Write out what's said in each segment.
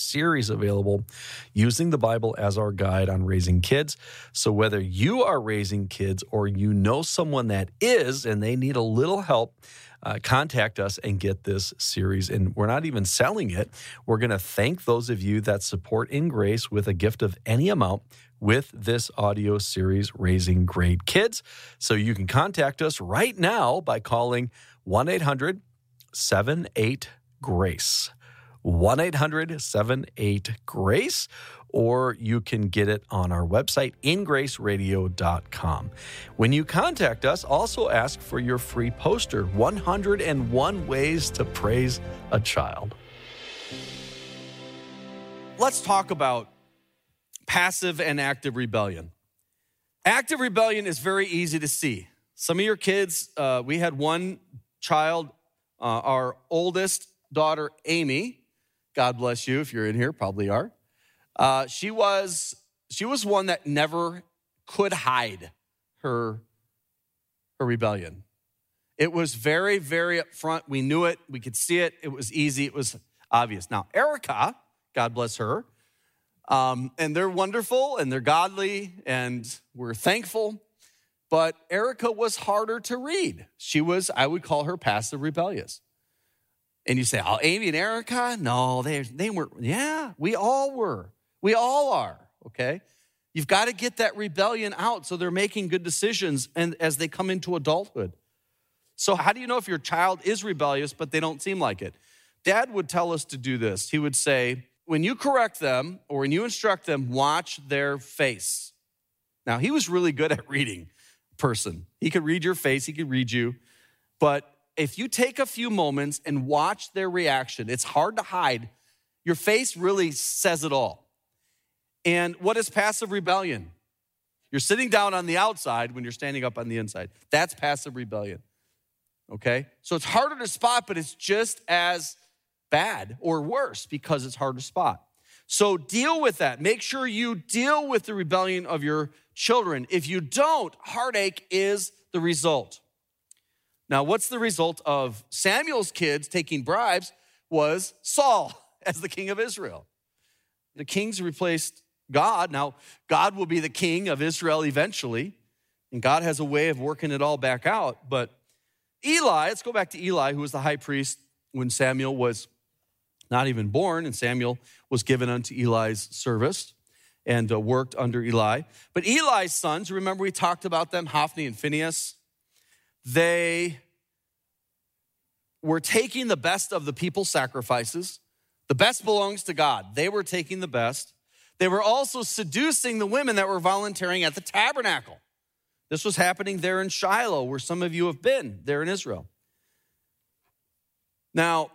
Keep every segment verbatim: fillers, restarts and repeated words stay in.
series available using the Bible as our guide on raising kids. So whether you are raising kids or you know someone that is and they need a little help, Uh, contact us and get this series. And we're not even selling it. We're going to thank those of you that support In Grace with a gift of any amount with this audio series, Raising Great Kids. So you can contact us right now by calling one eight hundred seven eight GRACE. one eight hundred seven eight GRACE, or you can get it on our website, in grace radio dot com. When you contact us, also ask for your free poster, one hundred one Ways to Praise a Child. Let's talk about passive and active rebellion. Active rebellion is very easy to see. Some of your kids, uh, we had one child, uh, our oldest daughter, Amy, God bless you if you're in here, probably are. Uh, she was she was one that never could hide her, her rebellion. It was very, very upfront. We knew it. We could see it. It was easy. It was obvious. Now, Erica, God bless her, um, and they're wonderful, and they're godly, and we're thankful. But Erica was harder to read. She was, I would call her passive rebellious. And you say, oh, Amy and Erica? No, they, they weren't. Yeah, we all were. We all are, okay? You've got to get that rebellion out so they're making good decisions and as they come into adulthood. So how do you know if your child is rebellious but they don't seem like it? Dad would tell us to do this. He would say, when you correct them or when you instruct them, watch their face. Now, he was really good at reading a person. He could read your face. He could read you. But if you take a few moments and watch their reaction, it's hard to hide. Your face really says it all. And what is passive rebellion? You're sitting down on the outside when you're standing up on the inside. That's passive rebellion, okay? So it's harder to spot, but it's just as bad or worse because it's hard to spot. So deal with that. Make sure you deal with the rebellion of your children. If you don't, heartache is the result. Now, what's the result of Samuel's kids taking bribes was Saul as the king of Israel. The kings replaced God. Now, God will be the king of Israel eventually, and God has a way of working it all back out. But Eli, let's go back to Eli, who was the high priest when Samuel was not even born, and Samuel was given unto Eli's service and uh, worked under Eli. But Eli's sons, remember we talked about them, Hophni and Phinehas? They were taking the best of the people's sacrifices. The best belongs to God. They were taking the best. They were also seducing the women that were volunteering at the tabernacle. This was happening there in Shiloh, where some of you have been, there in Israel. Now,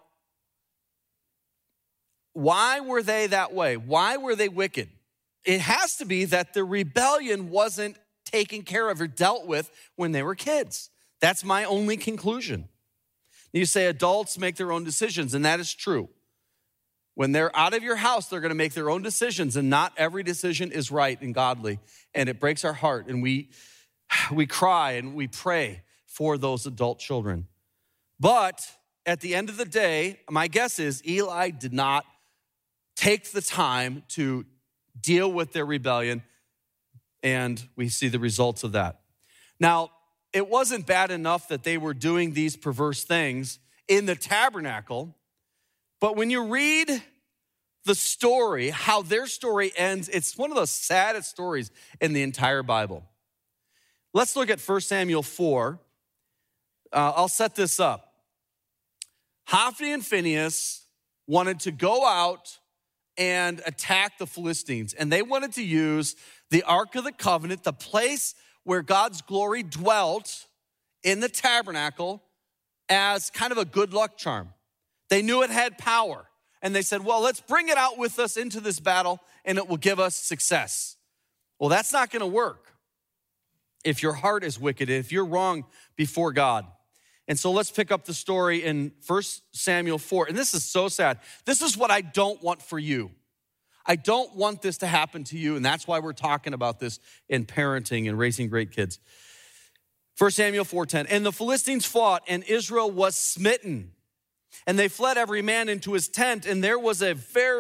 why were they that way? Why were they wicked? It has to be that the rebellion wasn't taken care of or dealt with when they were kids. That's my only conclusion. You say adults make their own decisions, and that is true. When they're out of your house, they're going to make their own decisions, and not every decision is right and godly, and it breaks our heart, and we, we cry and we pray for those adult children. But at the end of the day, my guess is Eli did not take the time to deal with their rebellion, and we see the results of that. Now, it wasn't bad enough that they were doing these perverse things in the tabernacle, but when you read the story, how their story ends, it's one of the saddest stories in the entire Bible. Let's look at First Samuel four. Uh, I'll set this up. Hophni and Phinehas wanted to go out and attack the Philistines, and they wanted to use the Ark of the Covenant, the place where God's glory dwelt in the tabernacle, as kind of a good luck charm. They knew it had power, and they said, well, let's bring it out with us into this battle, and it will give us success. Well, that's not going to work if your heart is wicked, if you're wrong before God. And so let's pick up the story in First Samuel four. And this is so sad. This is what I don't want for you. I don't want this to happen to you, and that's why we're talking about this in parenting and raising great kids. First Samuel four ten, and the Philistines fought, and Israel was smitten. And they fled every man into his tent, and there was a very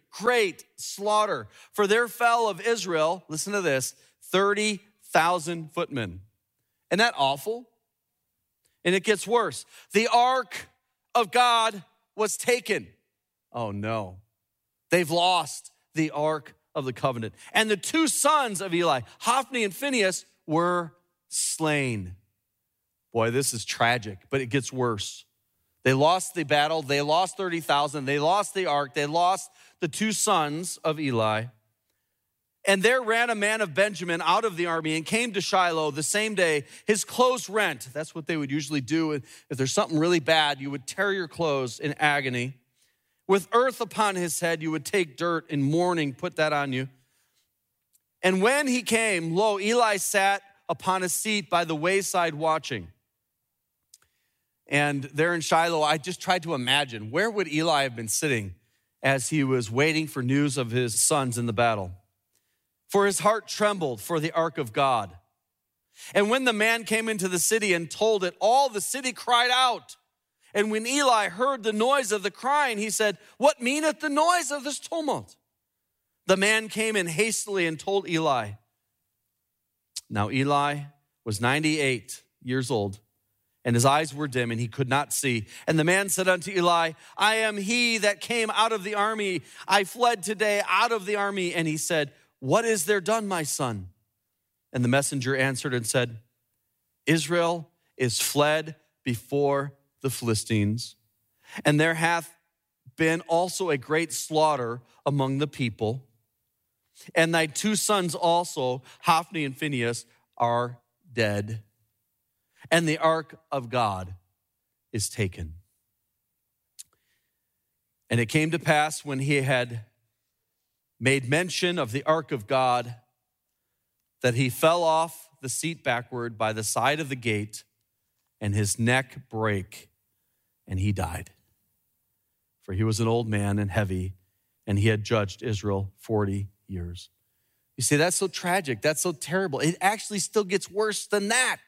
great slaughter. For there fell of Israel, listen to this, thirty thousand footmen. Isn't that awful? And it gets worse. The ark of God was taken. Oh no. They've lost the ark of the covenant. And the two sons of Eli, Hophni and Phinehas, were slain. Boy, this is tragic, but it gets worse. They lost the battle. They lost thirty thousand. They lost the ark. They lost the two sons of Eli. And there ran a man of Benjamin out of the army and came to Shiloh the same day, his clothes rent. That's what they would usually do. If there's something really bad, you would tear your clothes in agony. With earth upon his head, you would take dirt in mourning, put that on you. And when he came, lo, Eli sat upon a seat by the wayside watching. And there in Shiloh, I just tried to imagine, where would Eli have been sitting as he was waiting for news of his sons in the battle? For his heart trembled for the ark of God. And when the man came into the city and told it, all the city cried out. And when Eli heard the noise of the crying, he said, what meaneth the noise of this tumult? The man came in hastily and told Eli. Now Eli was ninety-eight years old, and his eyes were dim, and he could not see. And the man said unto Eli, I am he that came out of the army. I fled today out of the army. And he said, what is there done, my son? And the messenger answered and said, Israel is fled before the Philistines, and there hath been also a great slaughter among the people. And thy two sons also, Hophni and Phinehas, are dead. And the ark of God is taken. And it came to pass when he had made mention of the ark of God that he fell off the seat backward by the side of the gate, and his neck brake, and he died. For he was an old man and heavy, and he had judged Israel forty years. You see, that's so tragic. That's so terrible. It actually still gets worse than that.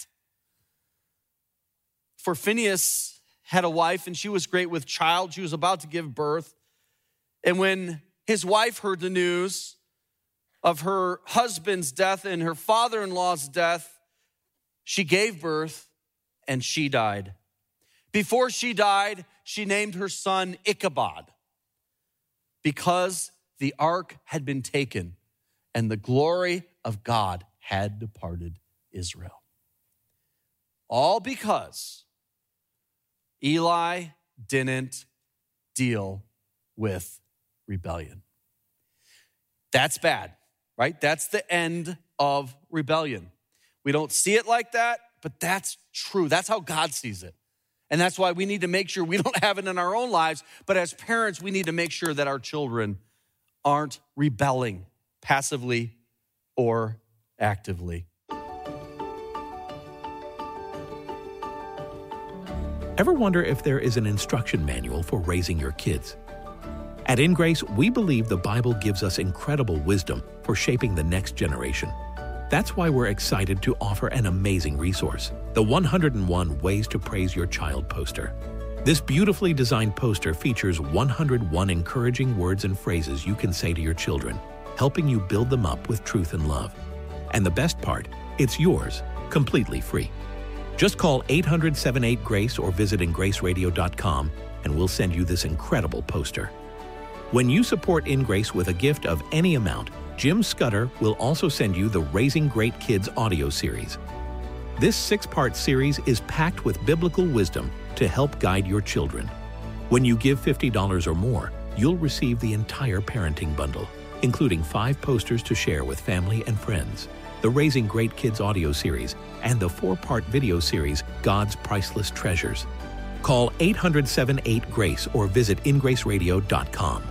For Phinehas had a wife, and she was great with child. She was about to give birth. And when his wife heard the news of her husband's death and her father-in-law's death, she gave birth and she died. Before she died, she named her son Ichabod, because the ark had been taken and the glory of God had departed Israel. All because Eli didn't deal with rebellion. That's bad, right? That's the end of rebellion. We don't see it like that, but that's true. That's how God sees it. And that's why we need to make sure we don't have it in our own lives, but as parents, we need to make sure that our children aren't rebelling passively or actively. Ever wonder if there is an instruction manual for raising your kids? At InGrace, we believe the Bible gives us incredible wisdom for shaping the next generation. That's why we're excited to offer an amazing resource, the one hundred and one Ways to Praise Your Child poster. This beautifully designed poster features one hundred one encouraging words and phrases you can say to your children, helping you build them up with truth and love. And the best part, it's yours, completely free. Just call eight hundred, seven eight, GRACE or visit in grace radio dot com and we'll send you this incredible poster. When you support InGrace with a gift of any amount, Jim Scudder will also send you the Raising Great Kids audio series. This six-part series is packed with biblical wisdom to help guide your children. When you give fifty dollars or more, you'll receive the entire parenting bundle, including five posters to share with family and friends, the Raising Great Kids audio series, and the four-part video series, God's Priceless Treasures. Call eight hundred, seven eight, GRACE or visit in grace radio dot com.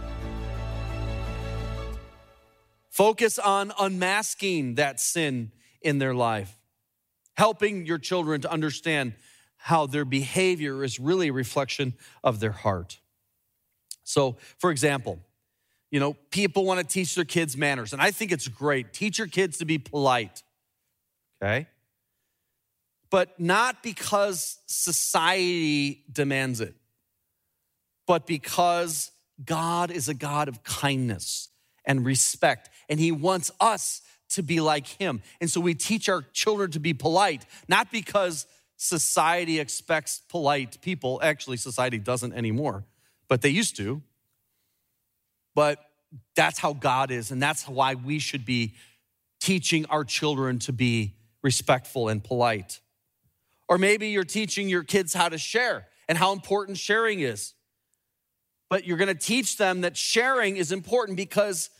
Focus on unmasking that sin in their life, helping your children to understand how their behavior is really a reflection of their heart. So, for example, you know, people want to teach their kids manners, and I think it's great. Teach your kids to be polite, okay? But not because society demands it, but because God is a God of kindness and respect, and he wants us to be like him. And so we teach our children to be polite, not because society expects polite people. Actually, society doesn't anymore, but they used to. But that's how God is, and that's why we should be teaching our children to be respectful and polite. Or maybe you're teaching your kids how to share and how important sharing is. But you're gonna teach them that sharing is important because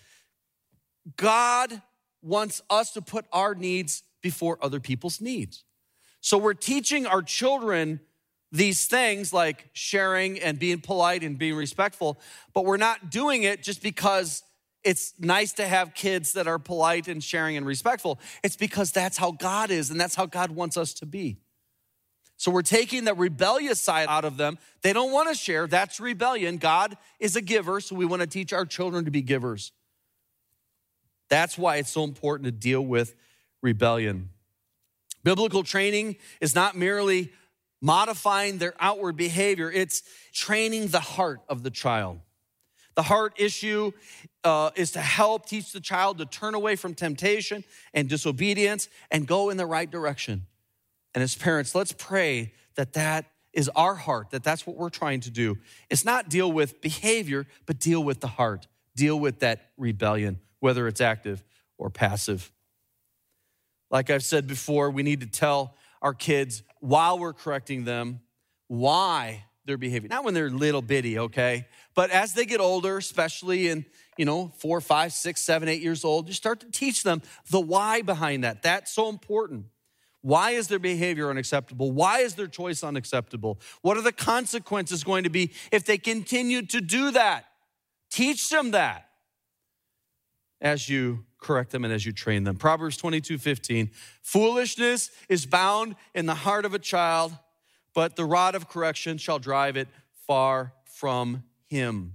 God wants us to put our needs before other people's needs. So we're teaching our children these things like sharing and being polite and being respectful, but we're not doing it just because it's nice to have kids that are polite and sharing and respectful. It's because that's how God is, and that's how God wants us to be. So we're taking the rebellious side out of them. They don't want to share. That's rebellion. God is a giver, so we want to teach our children to be givers. That's why it's so important to deal with rebellion. Biblical training is not merely modifying their outward behavior. It's training the heart of the child. The heart issue uh, is to help teach the child to turn away from temptation and disobedience and go in the right direction. And as parents, let's pray that that is our heart, that that's what we're trying to do. It's not deal with behavior, but deal with the heart. Deal with that rebellion, whether it's active or passive. Like I've said before, we need to tell our kids while we're correcting them why they're behaving. Not when they're little bitty, okay? But as they get older, especially in, you know, four, five, six, seven, eight years old, you start to teach them the why behind that. That's so important. Why is their behavior unacceptable? Why is their choice unacceptable? What are the consequences going to be if they continue to do that? Teach them that as you correct them and as you train them. Proverbs twenty-two fifteen, foolishness is bound in the heart of a child, but the rod of correction shall drive it far from him.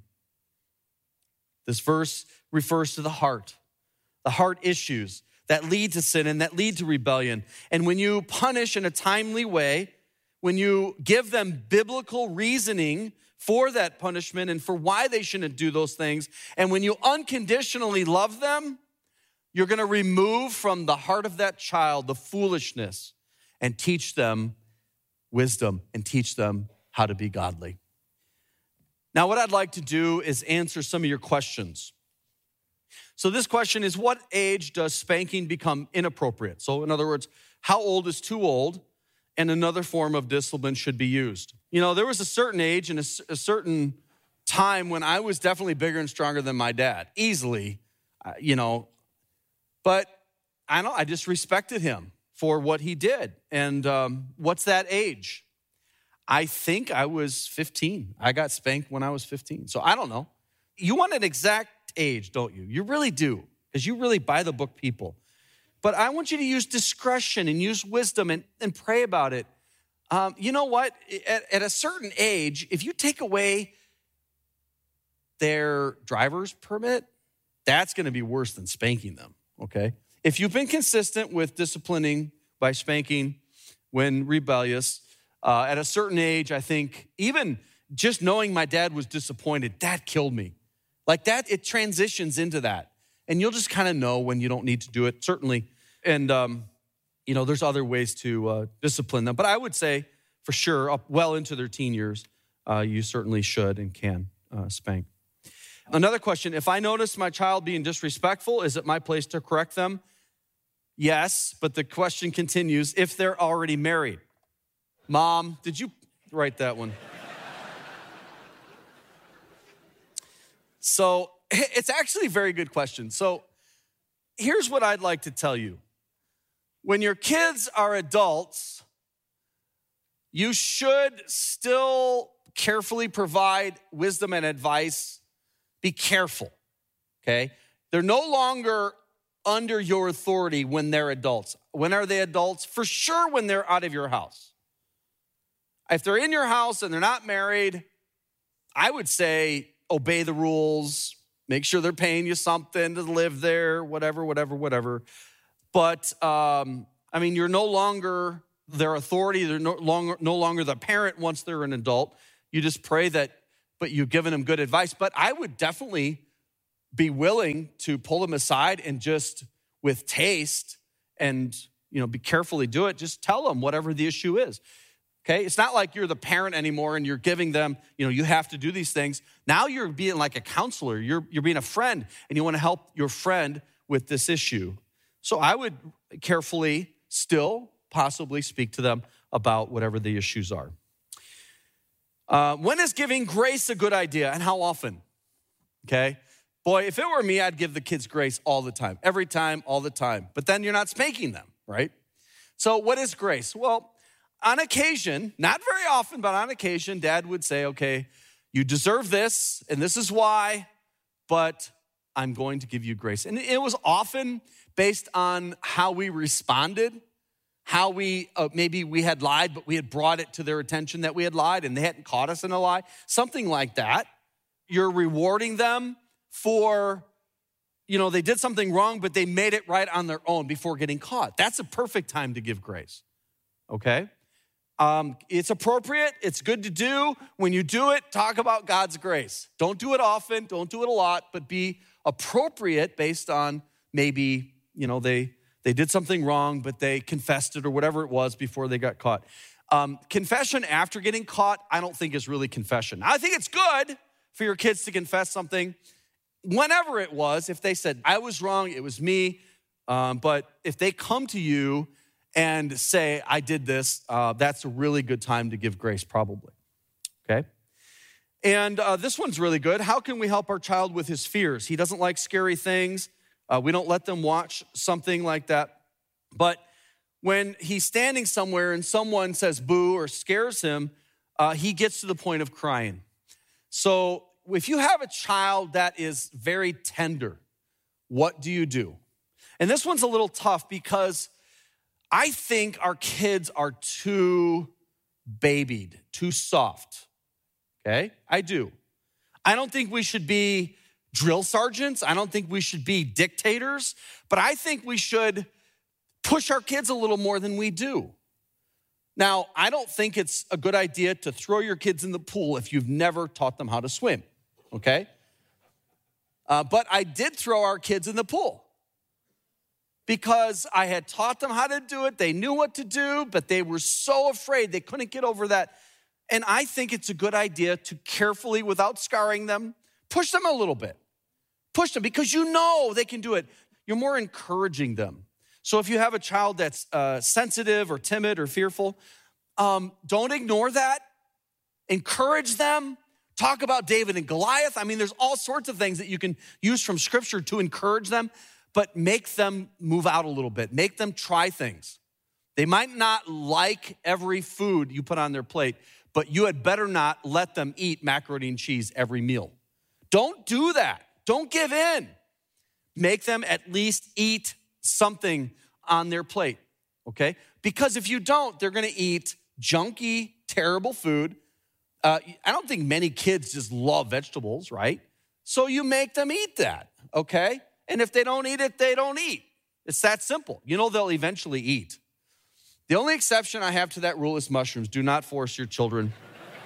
This verse refers to the heart, the heart issues that lead to sin and that lead to rebellion. And when you punish in a timely way, when you give them biblical reasoning for that punishment and for why they shouldn't do those things, and when you unconditionally love them, you're gonna remove from the heart of that child the foolishness and teach them wisdom and teach them how to be godly. Now, what I'd like to do is answer some of your questions. So this question is, what age does spanking become inappropriate? So in other words, how old is too old and another form of discipline should be used? You know, there was a certain age and a, a certain time when I was definitely bigger and stronger than my dad, easily, uh, you know, but I don't, I just respected him for what he did. And um, what's that age? I think I was fifteen. I got spanked when I was fifteen. So I don't know. You want an exact age, don't you? You really do, because you really buy the book people. But I want you to use discretion and use wisdom and, and pray about it. Um, you know what? At, at a certain age, if you take away their driver's permit, that's going to be worse than spanking them, okay? If you've been consistent with disciplining by spanking when rebellious, uh, at a certain age, I think even just knowing my dad was disappointed, that killed me. Like that, it transitions into that. And you'll just kind of know when you don't need to do it, certainly. And, um, you know, there's other ways to uh, discipline them. But I would say, for sure, up well into their teen years, uh, you certainly should and can uh, spank. Another question, if I notice my child being disrespectful, is it my place to correct them? Yes, but the question continues, if they're already married. Mom, did you write that one? So it's actually a very good question. So here's what I'd like to tell you. When your kids are adults, you should still carefully provide wisdom and advice. Be careful, okay? They're no longer under your authority when they're adults. When are they adults? For sure when they're out of your house. If they're in your house and they're not married, I would say obey the rules, make sure they're paying you something to live there, whatever, whatever, whatever. But, um, I mean, you're no longer their authority. They're no longer, no longer the parent once they're an adult. You just pray that, but you've given them good advice. But I would definitely be willing to pull them aside and just with taste and, you know, be carefully do it. Just tell them whatever the issue is. Okay, it's not like you're the parent anymore and you're giving them, you know, you have to do these things. Now you're being like a counselor. You're, you're being a friend and you want to help your friend with this issue. So I would carefully still possibly speak to them about whatever the issues are. Uh, when is giving grace a good idea and how often? Okay, boy, if it were me, I'd give the kids grace all the time, every time, all the time. But then you're not spanking them, right? So what is grace? Well, on occasion, not very often, but on occasion, Dad would say, okay, you deserve this, and this is why, but I'm going to give you grace. And it was often based on how we responded, how we, uh, maybe we had lied, but we had brought it to their attention that we had lied, and they hadn't caught us in a lie, something like that. You're rewarding them for, you know, they did something wrong, but they made it right on their own before getting caught. That's a perfect time to give grace, okay? Um, it's appropriate. It's good to do. When you do it, talk about God's grace. Don't do it often. Don't do it a lot, but be appropriate based on maybe, you know, they, they did something wrong, but they confessed it or whatever it was before they got caught. Um, confession after getting caught, I don't think is really confession. I think it's good for your kids to confess something whenever it was. If they said, I was wrong, it was me. Um, but if they come to you and say, I did this, uh, that's a really good time to give grace, probably, okay? And uh, this one's really good. How can we help our child with his fears? He doesn't like scary things. Uh, we don't let them watch something like that. But when he's standing somewhere and someone says boo or scares him, uh, he gets to the point of crying. So if you have a child that is very tender, what do you do? And this one's a little tough because I think our kids are too babied, too soft, okay? I do. I don't think we should be drill sergeants. I don't think we should be dictators, but I think we should push our kids a little more than we do. Now, I don't think it's a good idea to throw your kids in the pool if you've never taught them how to swim, okay? Uh, but I did throw our kids in the pool, because I had taught them how to do it. They knew what to do, but they were so afraid they couldn't get over that. And I think it's a good idea to carefully, without scarring them, push them a little bit. Push them because you know they can do it. You're more encouraging them. So if you have a child that's uh, sensitive or timid or fearful, um, don't ignore that. Encourage them. Talk about David and Goliath. I mean, there's all sorts of things that you can use from Scripture to encourage them. But make them move out a little bit. Make them try things. They might not like every food you put on their plate, but you had better not let them eat macaroni and cheese every meal. Don't do that. Don't give in. Make them at least eat something on their plate, okay? Because if you don't, they're gonna eat junky, terrible food. Uh, I don't think many kids just love vegetables, right? So you make them eat that, okay? And if they don't eat it, they don't eat. It's that simple. You know they'll eventually eat. The only exception I have to that rule is mushrooms. Do not force your children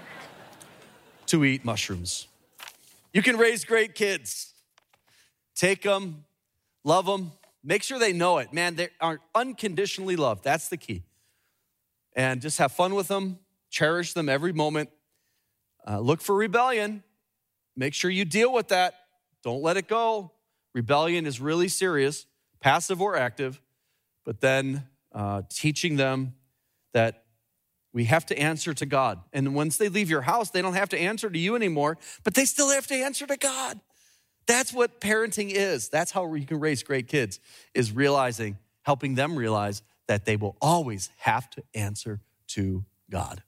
to eat mushrooms. You can raise great kids. Take them, love them, make sure they know it. Man, they are unconditionally loved. That's the key. And just have fun with them. Cherish them every moment. Uh, look for rebellion. Make sure you deal with that. Don't let it go. Rebellion is really serious, passive or active, but then uh, teaching them that we have to answer to God. And once they leave your house, they don't have to answer to you anymore, but they still have to answer to God. That's what parenting is. That's how you can raise great kids, is realizing, helping them realize that they will always have to answer to God.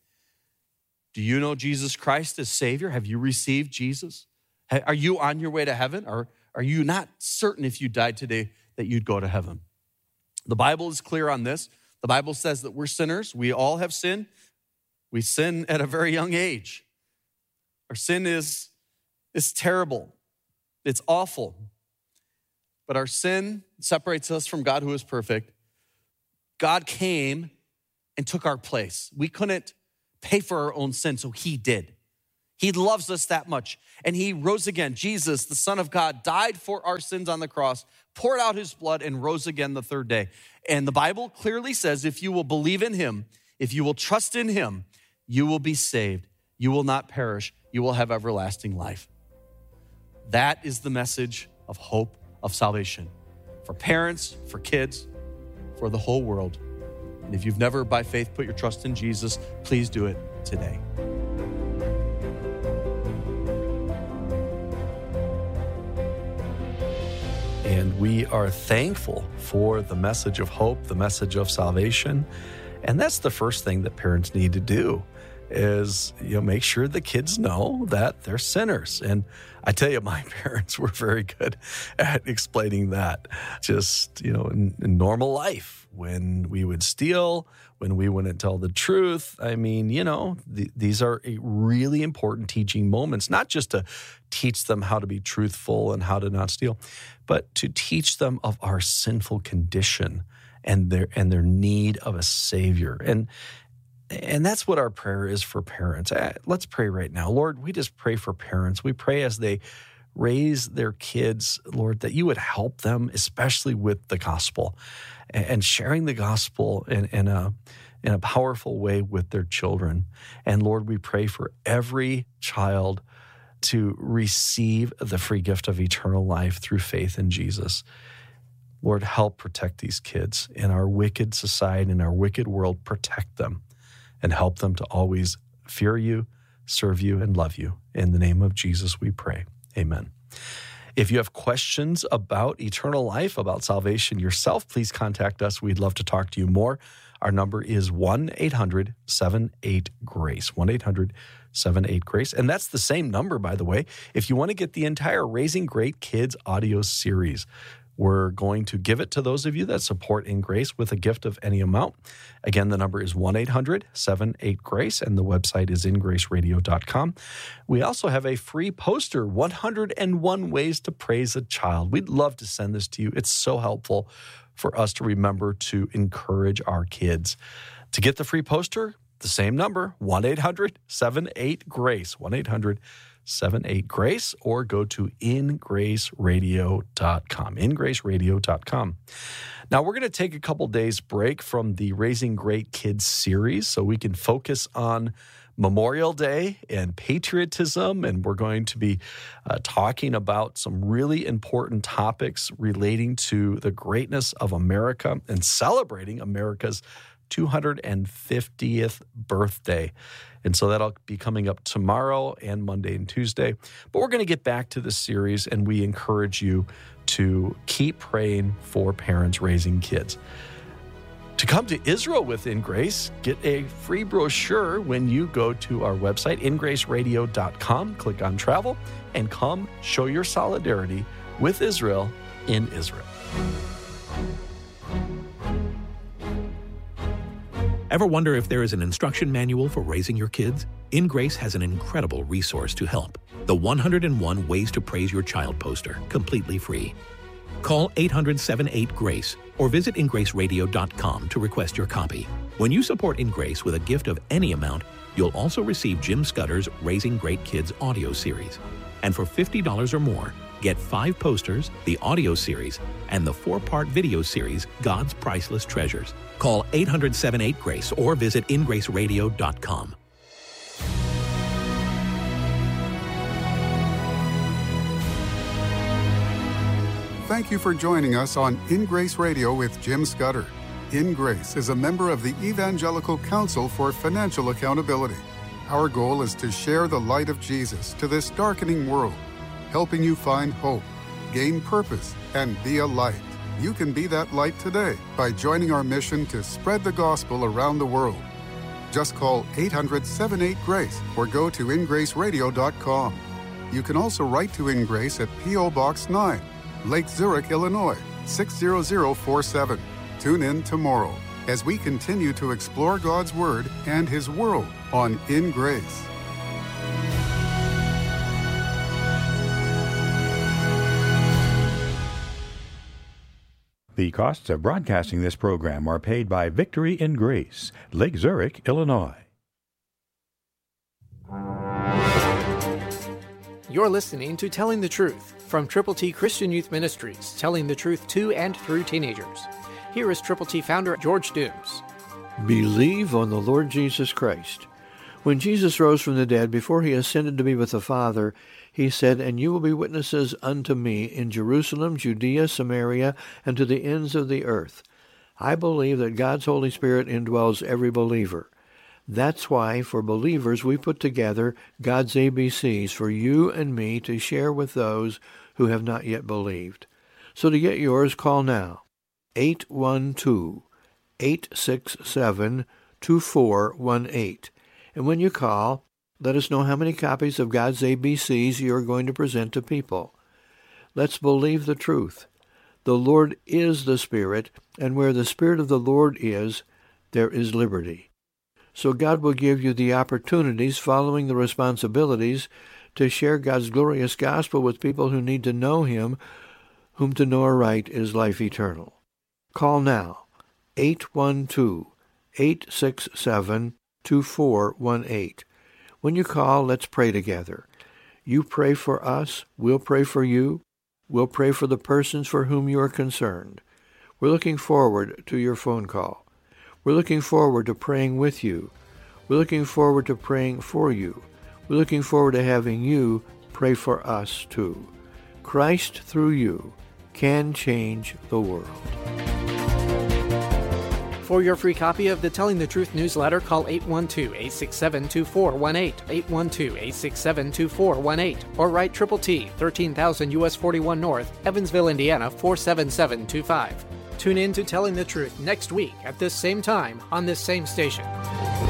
Do you know Jesus Christ as Savior? Have you received Jesus? Are you on your way to heaven? Or are you not certain if you died today that you'd go to heaven? The Bible is clear on this. The Bible says that we're sinners. We all have sinned. We sin at a very young age. Our sin is, is terrible. It's awful. But our sin separates us from God who is perfect. God came and took our place. We couldn't pay for our own sin, so he did. He loves us that much. And he rose again. Jesus, the Son of God, died for our sins on the cross, poured out his blood, and rose again the third day. And the Bible clearly says if you will believe in him, if you will trust in him, you will be saved. You will not perish. You will have everlasting life. That is the message of hope of salvation for parents, for kids, for the whole world. And if you've never by faith put your trust in Jesus, please do it today. And we are thankful for the message of hope, the message of salvation. And that's the first thing that parents need to do is, you know, make sure the kids know that they're sinners. And I tell you, my parents were very good at explaining that just, you know, in, in normal life, when we would steal, when we wouldn't tell the truth. I mean, you know, th- these are really important teaching moments, not just to teach them how to be truthful and how to not steal, but to teach them of our sinful condition and their and their need of a Savior. And And that's what our prayer is for parents. Let's pray right now. Lord, we just pray for parents. We pray as they raise their kids, Lord, that you would help them, especially with the gospel and sharing the gospel in, in, a, in a powerful way with their children. And Lord, we pray for every child to receive the free gift of eternal life through faith in Jesus. Lord, help protect these kids in our wicked society, in our wicked world. Protect them. And help them to always fear you, serve you, and love you. In the name of Jesus, we pray. Amen. If you have questions about eternal life, about salvation yourself, please contact us. We'd love to talk to you more. Our number is one eight hundred seven eight GRACE, one eight hundred seven eight GRACE. And that's the same number, by the way, if you want to get the entire Raising Great Kids audio series. We're going to give it to those of you that support In Grace with a gift of any amount. Again, the number is one eight hundred seven eight GRACE, and the website is in grace radio dot com. We also have a free poster, one hundred one Ways to Praise a Child. We'd love to send this to you. It's so helpful for us to remember to encourage our kids. To get the free poster, the same number, one eight hundred seven eight GRACE, one eight hundred seven eight GRACE, or go to in grace radio dot com, in grace radio dot com. Now, we're going to take a couple days break from the Raising Great Kids series so we can focus on Memorial Day and patriotism, and we're going to be uh, talking about some really important topics relating to the greatness of America and celebrating America's two hundred fiftieth birthday. And so that'll be coming up tomorrow and Monday and Tuesday. But we're going to get back to the series, and we encourage you to keep praying for parents raising kids. To come to Israel with In Grace, get a free brochure when you go to our website, in grace radio dot com, click on travel, and come show your solidarity with Israel in Israel. Ever wonder if there is an instruction manual for raising your kids? In Grace has an incredible resource to help. The one hundred one Ways to Praise Your Child poster, completely free. Call eight hundred seven eight GRACE or visit in grace radio dot com to request your copy. When you support In Grace with a gift of any amount, you'll also receive Jim Scudder's Raising Great Kids audio series. And for fifty dollars or more, get five posters, the audio series, and the four-part video series, God's Priceless Treasures. Call eight hundred seven eight GRACE or visit in grace radio dot com. Thank you for joining us on In Grace Radio with Jim Scudder. In Grace is a member of the Evangelical Council for Financial Accountability. Our goal is to share the light of Jesus to this darkening world, helping you find hope, gain purpose, and be a light. You can be that light today by joining our mission to spread the gospel around the world. Just call eight hundred seven eight GRACE or go to in grace radio dot com. You can also write to In Grace at P O Box nine, Lake Zurich, Illinois, six zero zero four seven. Tune in tomorrow as we continue to explore God's Word and His world on In Grace. The costs of broadcasting this program are paid by Victory in Grace, Lake Zurich, Illinois. You're listening to Telling the Truth from Triple T Christian Youth Ministries, telling the truth to and through teenagers. Here is Triple T founder George Dooms. Believe on the Lord Jesus Christ. When Jesus rose from the dead, before he ascended to be with the Father, he said, "And you will be witnesses unto me in Jerusalem, Judea, Samaria, and to the ends of the earth." I believe that God's Holy Spirit indwells every believer. That's why, for believers, we put together God's A B Cs for you and me to share with those who have not yet believed. So to get yours, call now, eight one two, eight six seven, two four one eight. And when you call, let us know how many copies of God's A B Cs you are going to present to people. Let's believe the truth. The Lord is the Spirit, and where the Spirit of the Lord is, there is liberty. So God will give you the opportunities, following the responsibilities, to share God's glorious gospel with people who need to know Him, whom to know aright is life eternal. Call now, eight one two, eight six seven, two four one eight. When you call, let's pray together. You pray for us, we'll pray for you, we'll pray for the persons for whom you are concerned. We're looking forward to your phone call. We're looking forward to praying with you. We're looking forward to praying for you. We're looking forward to having you pray for us too. Christ, through you, can change the world. For your free copy of the Telling the Truth newsletter, call eight one two, eight six seven, two four one eight, eight one two, eight six seven, two four one eight, or write Triple T, thirteen thousand U S forty-one North, Evansville, Indiana, four seven seven two five. Tune in to Telling the Truth next week at this same time on this same station.